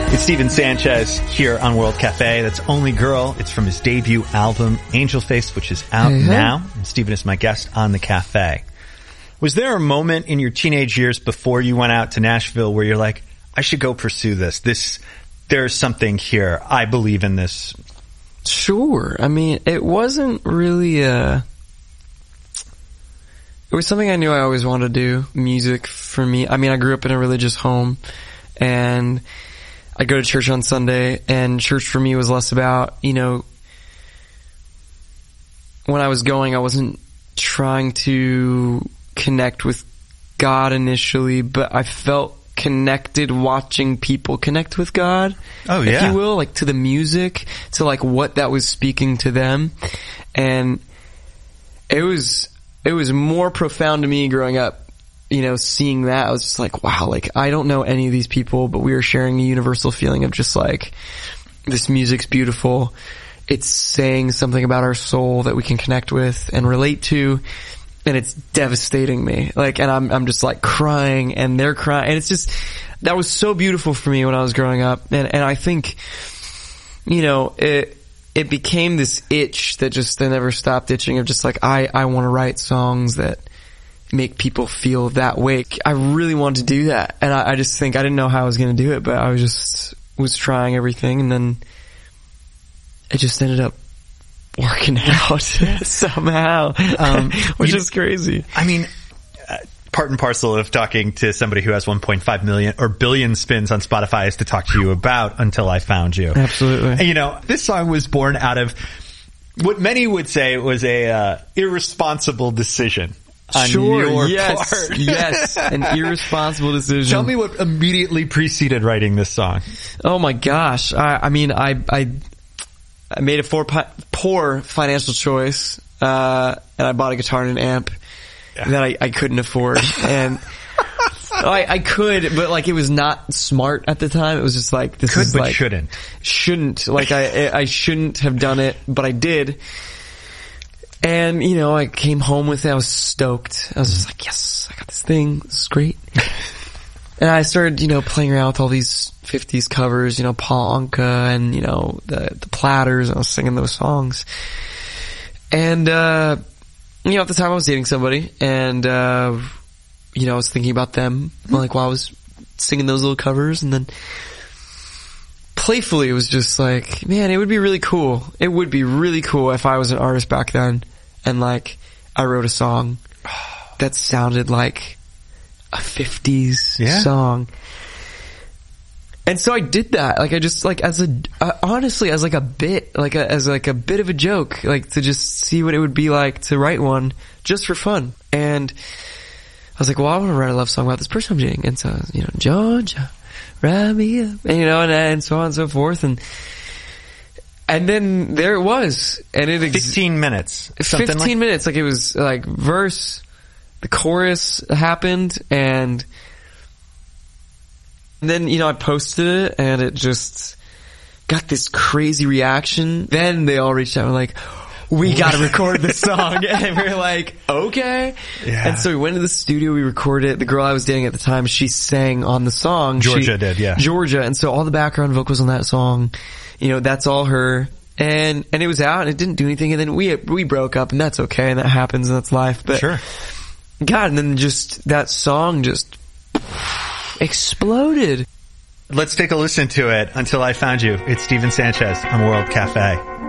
It's Steven Sanchez here on World Cafe. That's Only Girl. It's from his debut album, Angel Face, which is out now. And Steven is my guest on the cafe. Was there a moment in your teenage years before you went out to Nashville where you're like, I should go pursue this? There's something here. I believe in this. Sure. I mean, it wasn't really it was something I knew I always wanted to do. Music for me. I mean, I grew up in a religious home, and I go to church on Sunday, and church for me was less about, when I was going, I wasn't trying to connect with God initially, but I felt connected watching people connect with God. Oh, yeah. If you will, like to the music, to like what that was speaking to them. And it was more profound to me growing up. Seeing that, I was just like, wow, like, I don't know any of these people, but we were sharing a universal feeling of just like, this music's beautiful. It's saying something about our soul that we can connect with and relate to. And it's devastating me. Like, and I'm just like crying, and they're crying. And it's just, that was so beautiful for me when I was growing up. And I think, it became this itch that just, I never stopped itching of just like, I want to write songs that make people feel that way. I really wanted to do that. And I just think I didn't know how I was going to do it, but I was trying everything, and then it just ended up working out somehow, which is crazy. I mean, part and parcel of talking to somebody who has 1.5 million or billion spins on Spotify is to talk to you about Until I Found You. Absolutely. And, this song was born out of what many would say was a irresponsible decision. On your part. Yes, an irresponsible decision. Tell me what immediately preceded writing this song. Oh my gosh. I made a poor financial choice, and I bought a guitar and an amp that I couldn't afford. And I could, but like, it was not smart at the time. It was just like, this could, is but like, shouldn't. Like, I shouldn't have done it, but I did. And, I came home with it. I was stoked. I was just like, yes, I got this thing. This is great. And I started, playing around with all these 50s covers, Paul Anka and, the Platters. And I was singing those songs. And, at the time I was dating somebody, and, I was thinking about them, like, while I was singing those little covers. And then playfully, it was just like, man, it would be really cool. It would be really cool if I was an artist back then, and like, I wrote a song that sounded like a 50s song. And so I did that. Like, I just, like, honestly, as like a bit, as a bit of a joke, like, to just see what it would be like to write one just for fun. And I was like, well, I want to write a love song about this person I'm dating. And so, Georgia, wrap me up, and so on and so forth. And then there it was. And it 15 minutes. 15 minutes. Like, it was like verse, the chorus happened, and then, I posted it, and it just got this crazy reaction. Then they all reached out and were like, we gotta record this song. And we were like, okay. Yeah. And so we went to the studio, we recorded it. The girl I was dating at the time, she sang on the song. Georgia did. Georgia. And so all the background vocals on that song, that's all her. And it was out, and it didn't do anything. And then we broke up, and that's okay, and that happens, and that's life. But sure. God, and then just that song just exploded. Let's take a listen to it. Until I Found You. It's Steven Sanchez on World Cafe.